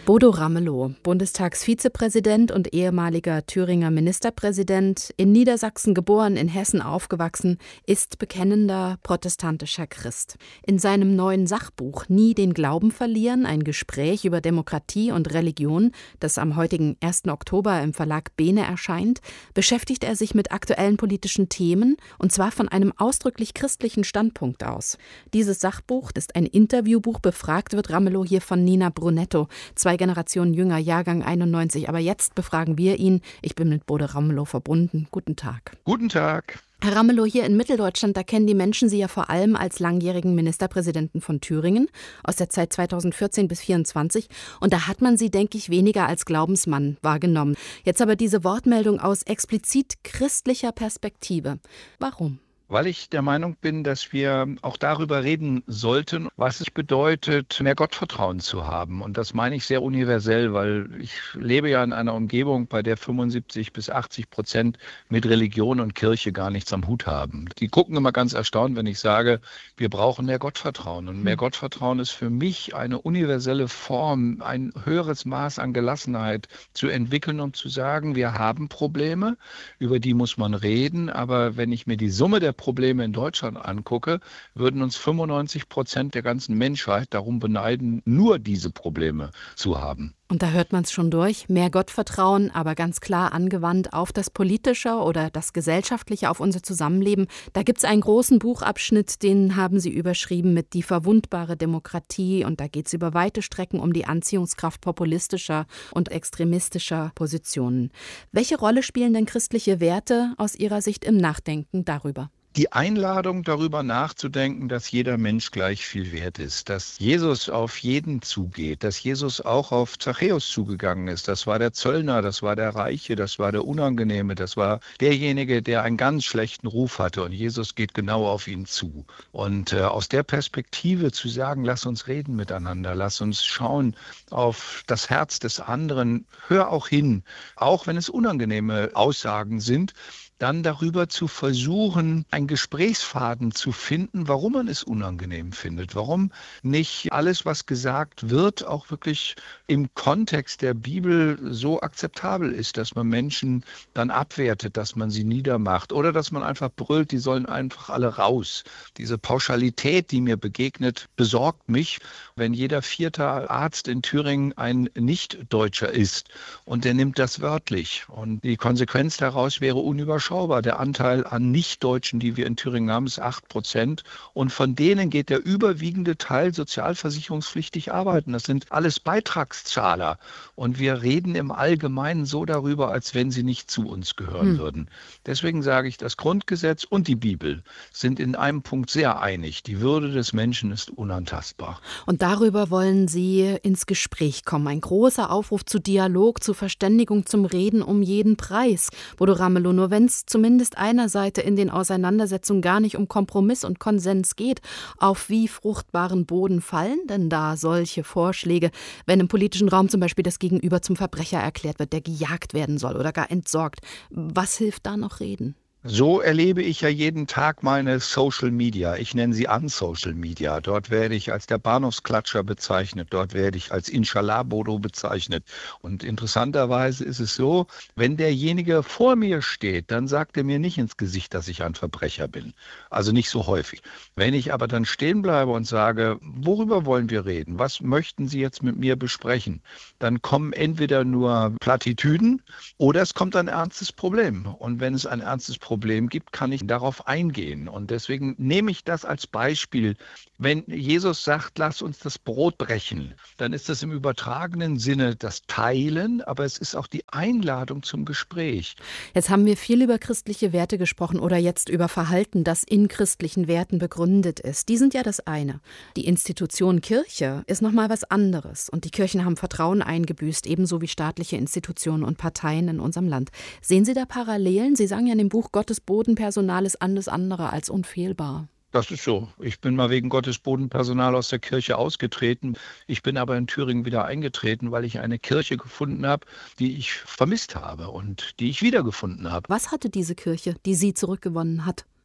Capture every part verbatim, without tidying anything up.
Bodo Ramelow, Bundestagsvizepräsident und ehemaliger Thüringer Ministerpräsident, in Niedersachsen geboren, in Hessen aufgewachsen, ist bekennender protestantischer Christ. In seinem neuen Sachbuch »Nie den Glauben verlieren. Ein Gespräch über Demokratie und Religion«, das am heutigen ersten Oktober im Verlag Bene erscheint, beschäftigt er sich mit aktuellen politischen Themen, und zwar von einem ausdrücklich christlichen Standpunkt aus. Dieses Sachbuch ist ein Interviewbuch, befragt wird Ramelow hier von Nina Brunetto, zwei Generationen jünger, Jahrgang einundneunzig. Aber jetzt befragen wir ihn. Ich bin mit Bodo Ramelow verbunden. Guten Tag. Guten Tag. Herr Ramelow, hier in Mitteldeutschland, da kennen die Menschen Sie ja vor allem als langjährigen Ministerpräsidenten von Thüringen aus der Zeit zweitausendvierzehn bis zweitausendvierundzwanzig. Und da hat man Sie, denke ich, weniger als Glaubensmann wahrgenommen. Jetzt aber diese Wortmeldung aus explizit christlicher Perspektive. Warum? Weil ich der Meinung bin, dass wir auch darüber reden sollten, was es bedeutet, mehr Gottvertrauen zu haben. Und das meine ich sehr universell, weil ich lebe ja in einer Umgebung, bei der fünfundsiebzig bis achtzig Prozent mit Religion und Kirche gar nichts am Hut haben. Die gucken immer ganz erstaunt, wenn ich sage, wir brauchen mehr Gottvertrauen. Und mehr Gottvertrauen ist für mich eine universelle Form, ein höheres Maß an Gelassenheit zu entwickeln, um zu sagen, wir haben Probleme, über die muss man reden. Aber wenn ich mir die Summe der Probleme in Deutschland angucke, würden uns fünfundneunzig Prozent der ganzen Menschheit darum beneiden, nur diese Probleme zu haben. Und da hört man es schon durch. Mehr Gottvertrauen, aber ganz klar angewandt auf das Politische oder das Gesellschaftliche, auf unser Zusammenleben. Da gibt es einen großen Buchabschnitt, den haben Sie überschrieben mit Die verwundbare Demokratie. Und da geht es über weite Strecken um die Anziehungskraft populistischer und extremistischer Positionen. Welche Rolle spielen denn christliche Werte aus Ihrer Sicht im Nachdenken darüber? Die Einladung, darüber nachzudenken, dass jeder Mensch gleich viel wert ist, dass Jesus auf jeden zugeht, dass Jesus auch auf Zachäus zugegangen ist. Das war der Zöllner, das war der Reiche, das war der Unangenehme, das war derjenige, der einen ganz schlechten Ruf hatte, und Jesus geht genau auf ihn zu. Und äh, aus der Perspektive zu sagen, lass uns reden miteinander, lass uns schauen auf das Herz des anderen, hör auch hin, auch wenn es unangenehme Aussagen sind, dann darüber zu versuchen, einen Gesprächsfaden zu finden, warum man es unangenehm findet, warum nicht alles, was gesagt wird, auch wirklich im Kontext der Bibel so akzeptabel ist, dass man Menschen dann abwertet, dass man sie niedermacht oder dass man einfach brüllt, die sollen einfach alle raus. Diese Pauschalität, die mir begegnet, besorgt mich, wenn jeder vierte Arzt in Thüringen ein Nicht-Deutscher ist und der nimmt das wörtlich. Und die Konsequenz daraus wäre unüberschaubar. Der Anteil an Nichtdeutschen, die wir in Thüringen haben, ist acht Prozent. Und von denen geht der überwiegende Teil sozialversicherungspflichtig arbeiten. Das sind alles Beitragszahler. Und wir reden im Allgemeinen so darüber, als wenn sie nicht zu uns gehören hm. würden. Deswegen sage ich, das Grundgesetz und die Bibel sind in einem Punkt sehr einig. Die Würde des Menschen ist unantastbar. Und darüber wollen Sie ins Gespräch kommen. Ein großer Aufruf zu Dialog, zu Verständigung, zum Reden um jeden Preis. Bodo Ramelow, nur wenn es zumindest einer Seite in den Auseinandersetzungen gar nicht um Kompromiss und Konsens geht, auf wie fruchtbaren Boden fallen denn da solche Vorschläge, wenn im politischen Raum zum Beispiel das Gegenüber zum Verbrecher erklärt wird, der gejagt werden soll oder gar entsorgt? Was hilft da noch reden? So erlebe ich ja jeden Tag meine Social Media. Ich nenne sie Unsocial Media. Dort werde ich als der Bahnhofsklatscher bezeichnet. Dort werde ich als Inshallah-Bodo bezeichnet. Und interessanterweise ist es so, wenn derjenige vor mir steht, dann sagt er mir nicht ins Gesicht, dass ich ein Verbrecher bin. Also nicht so häufig. Wenn ich aber dann stehen bleibe und sage, worüber wollen wir reden? Was möchten Sie jetzt mit mir besprechen? Dann kommen entweder nur Plattitüden oder es kommt ein ernstes Problem. Und wenn es ein ernstes Problem Problem gibt, kann ich darauf eingehen. Und deswegen nehme ich das als Beispiel. Wenn Jesus sagt, lass uns das Brot brechen, dann ist das im übertragenen Sinne das Teilen, aber es ist auch die Einladung zum Gespräch. Jetzt haben wir viel über christliche Werte gesprochen oder jetzt über Verhalten, das in christlichen Werten begründet ist. Die sind ja das eine. Die Institution Kirche ist nochmal was anderes. Und die Kirchen haben Vertrauen eingebüßt, ebenso wie staatliche Institutionen und Parteien in unserem Land. Sehen Sie da Parallelen? Sie sagen ja in dem Buch, Gottes Bodenpersonal ist alles andere als unfehlbar. Das ist so. Ich bin mal wegen Gottes Bodenpersonal aus der Kirche ausgetreten. Ich bin aber in Thüringen wieder eingetreten, weil ich eine Kirche gefunden habe, die ich vermisst habe und die ich wiedergefunden habe. Was hatte diese Kirche, die Sie zurückgewonnen hat?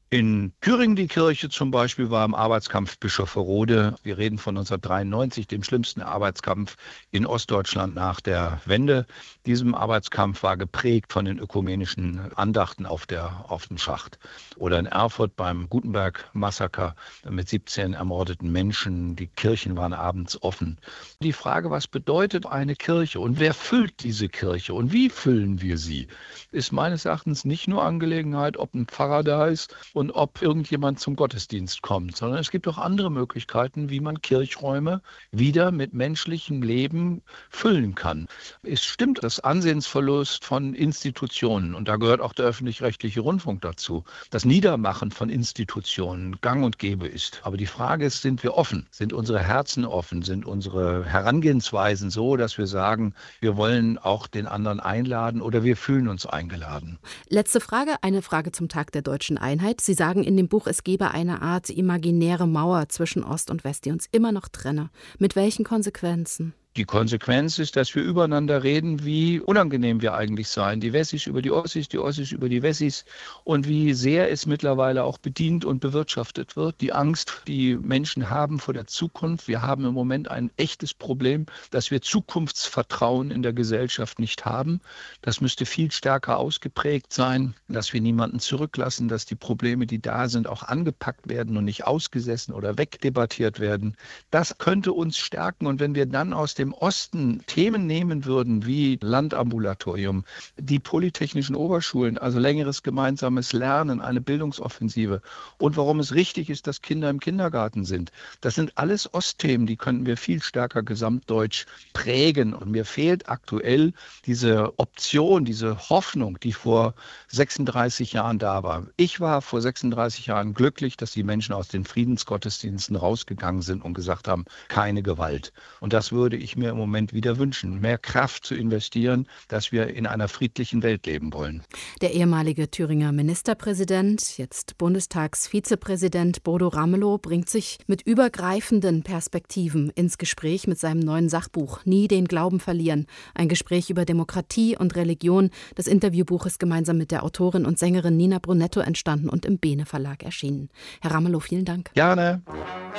In Thüringen die Kirche zum Beispiel war im Arbeitskampf Bischofferode. Wir reden von neunzehnhundertdreiundneunzig, dem schlimmsten Arbeitskampf in Ostdeutschland nach der Wende. Diesem Arbeitskampf war geprägt von den ökumenischen Andachten auf, der, auf dem Schacht. Oder in Erfurt beim Gutenberg-Massaker mit siebzehn ermordeten Menschen. Die Kirchen waren abends offen. Die Frage, was bedeutet eine Kirche und wer füllt diese Kirche und wie füllen wir sie, ist meines Erachtens nicht nur Angelegenheit, ob ein Pfarrer da ist und ob irgendjemand zum Gottesdienst kommt, sondern es gibt auch andere Möglichkeiten, wie man Kirchräume wieder mit menschlichem Leben füllen kann. Es stimmt, das Ansehensverlust von Institutionen, und da gehört auch der öffentlich-rechtliche Rundfunk dazu, das Niedermachen von Institutionen gang und gäbe ist. Aber die Frage ist, sind wir offen? Sind unsere Herzen offen? Sind unsere Herangehensweisen so, dass wir sagen, wir wollen auch den anderen einladen oder wir fühlen uns eingeladen? Letzte Frage, eine Frage zum Tag der Deutschen Einheit. Sie sagen in dem Buch, es gebe eine Art imaginäre Mauer zwischen Ost und West, die uns immer noch trenne. Mit welchen Konsequenzen? Die Konsequenz ist, dass wir übereinander reden, wie unangenehm wir eigentlich seien. Die Wessis über die Ossis, die Ossis über die Wessis und wie sehr es mittlerweile auch bedient und bewirtschaftet wird. Die Angst, die Menschen haben vor der Zukunft. Wir haben im Moment ein echtes Problem, dass wir Zukunftsvertrauen in der Gesellschaft nicht haben. Das müsste viel stärker ausgeprägt sein, dass wir niemanden zurücklassen, dass die Probleme, die da sind, auch angepackt werden und nicht ausgesessen oder wegdebattiert werden. Das könnte uns stärken, und wenn wir dann aus dem Osten Themen nehmen würden wie Landambulatorium, die polytechnischen Oberschulen, also längeres gemeinsames Lernen, eine Bildungsoffensive und warum es richtig ist, dass Kinder im Kindergarten sind. Das sind alles Ostthemen, die könnten wir viel stärker gesamtdeutsch prägen. Und mir fehlt aktuell diese Option, diese Hoffnung, die vor sechsunddreißig Jahren da war. Ich war vor sechsunddreißig Jahren glücklich, dass die Menschen aus den Friedensgottesdiensten rausgegangen sind und gesagt haben, keine Gewalt. Und das würde ich mir im Moment wieder wünschen, mehr Kraft zu investieren, dass wir in einer friedlichen Welt leben wollen. Der ehemalige Thüringer Ministerpräsident, jetzt Bundestagsvizepräsident Bodo Ramelow, bringt sich mit übergreifenden Perspektiven ins Gespräch mit seinem neuen Sachbuch Nie den Glauben verlieren. Ein Gespräch über Demokratie und Religion. Das Interviewbuch ist gemeinsam mit der Autorin und Sängerin Nina Brunetto entstanden und im Bene Verlag erschienen. Herr Ramelow, vielen Dank. Gerne.